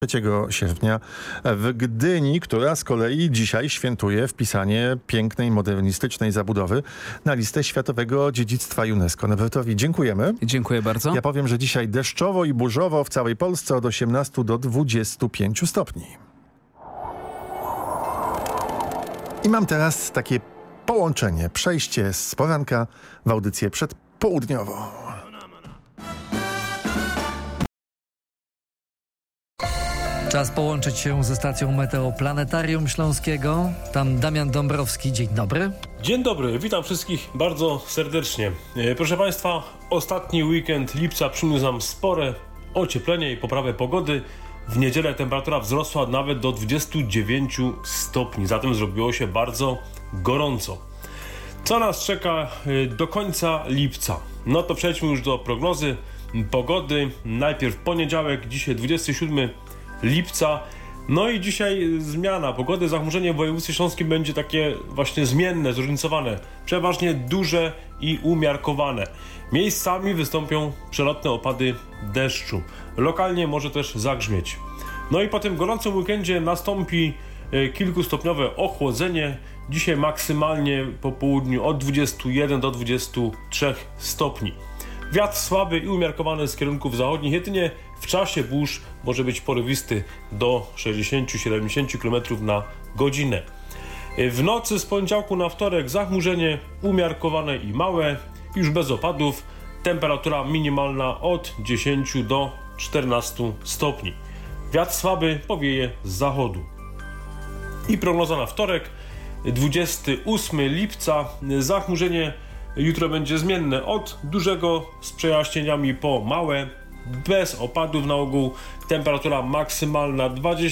3 sierpnia w Gdyni, która z kolei dzisiaj świętuje wpisanie pięknej, modernistycznej zabudowy na listę Światowego Dziedzictwa UNESCO. Norbertowi dziękujemy. Dziękuję bardzo. Ja powiem, że dzisiaj deszczowo i burzowo w całej Polsce od 18 do 25 stopni. I mam teraz takie połączenie, przejście z poranka w audycję przedpołudniową. Czas połączyć się ze stacją Meteoplanetarium Śląskiego. Tam Damian Dąbrowski. Dzień dobry. Dzień dobry, witam wszystkich bardzo serdecznie. Proszę Państwa, ostatni weekend lipca przyniósł nam spore ocieplenie i poprawę pogody. W niedzielę temperatura wzrosła nawet do 29 stopni, zatem zrobiło się bardzo gorąco. Co nas czeka do końca lipca? No to przejdźmy już do prognozy pogody. Najpierw poniedziałek, dzisiaj 27 lipca. No i dzisiaj zmiana pogody. Zachmurzenie w województwie śląskim będzie takie właśnie zmienne, zróżnicowane. Przeważnie duże i umiarkowane. Miejscami wystąpią przelotne opady deszczu. Lokalnie może też zagrzmieć. No i po tym gorącym weekendzie nastąpi kilkustopniowe ochłodzenie. Dzisiaj maksymalnie po południu od 21 do 23 stopni. Wiatr słaby i umiarkowany z kierunków zachodnich, jedynie w czasie burz może być porywisty do 60-70 km na godzinę. W nocy z poniedziałku na wtorek zachmurzenie umiarkowane i małe, już bez opadów. Temperatura minimalna od 10 do 14 stopni. Wiatr słaby powieje z zachodu. I prognoza na wtorek, 28 lipca. Zachmurzenie jutro będzie zmienne od dużego z przejaśnieniami po małe, bez opadów na ogół. Temperatura maksymalna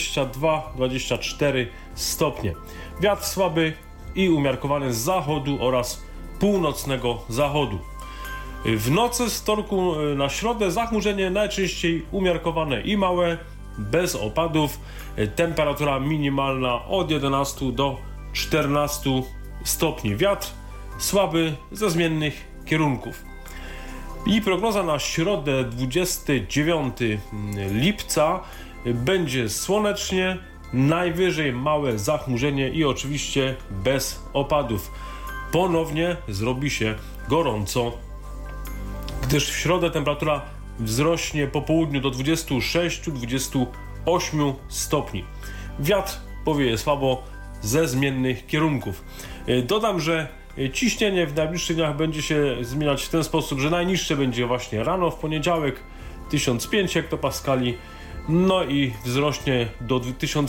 22-24 stopnie. Wiatr słaby i umiarkowany z zachodu oraz północnego zachodu. W nocy z wtorku na środę zachmurzenie najczęściej umiarkowane i małe, bez opadów. Temperatura minimalna od 11 do 14 stopni. Wiatr słaby ze zmiennych kierunków. I prognoza na środę 29 lipca będzie słonecznie, najwyżej małe zachmurzenie i oczywiście bez opadów. Ponownie zrobi się gorąco, gdyż w środę temperatura wzrośnie po południu do 26-28 stopni. Wiatr powieje słabo ze zmiennych kierunków. Dodam, że ciśnienie w najbliższych dniach będzie się zmieniać w ten sposób, że najniższe będzie właśnie rano w poniedziałek 1005 hektopaskali, no i wzrośnie do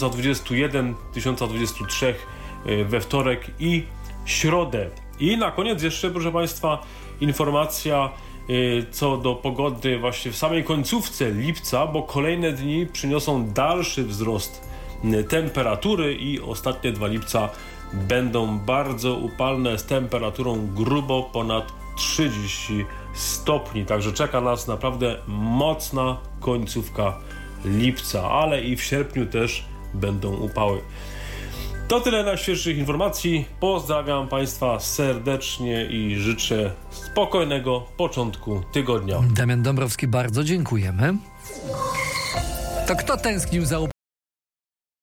1021-1023 we wtorek i środę. I na koniec jeszcze, proszę Państwa, informacja co do pogody właśnie w samej końcówce lipca, bo kolejne dni przyniosą dalszy wzrost temperatury i ostatnie 2 lipca będą bardzo upalne z temperaturą grubo ponad 30 stopni. Także czeka nas naprawdę mocna końcówka lipca, ale i w sierpniu też będą upały. To tyle najświeższych informacji. Pozdrawiam Państwa serdecznie i życzę spokojnego początku tygodnia. Damian Dąbrowski, bardzo dziękujemy. To kto tęsknił za